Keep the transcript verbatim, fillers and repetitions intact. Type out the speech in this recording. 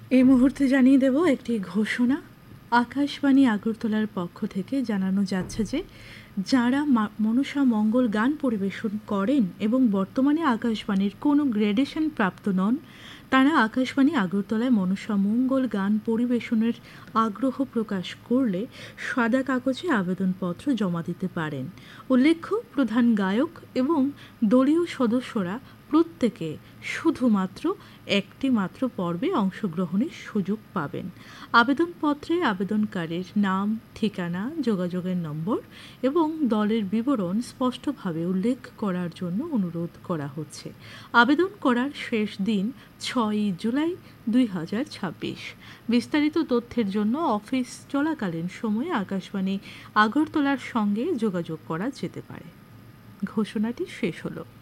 এই মুহূর্তে জানিয়ে দেব একটি ঘোষণা। আকাশবাণী আগরতলার পক্ষ থেকে জানানো যাচ্ছে যে যারা মা- মনসা মঙ্গল গান পরিবেশন করেন এবং বর্তমানে আকাশবাণীর কোনো গ্রেডেশন প্রাপ্ত নন, তারা আকাশবাণী আগরতলায় মনসা মঙ্গল গান পরিবেশনের আগ্রহ প্রকাশ করলে সাদা কাগজে আবেদনপত্র জমা দিতে পারেন। উল্লেখ্য, প্রধান গায়ক এবং দলীয় সদস্যরা প্রত্যেকে শুধুমাত্র একটি মাত্র পর্বে অংশগ্রহণের সুযোগ পাবেন। আবেদনপত্রে আবেদনকারীর নাম, ঠিকানা, যোগাযোগের নম্বর এবং দলের বিবরণ স্পষ্টভাবে উল্লেখ করার জন্য অনুরোধ করা হচ্ছে। আবেদন করার শেষ দিন ছয়ই জুলাই দুই হাজার ছাব্বিশ। বিস্তারিত তথ্যের জন্য অফিস চলাকালীন সময়ে আকাশবাণী আগরতলার সঙ্গে যোগাযোগ করা যেতে পারে। ঘোষণাটি শেষ হলো।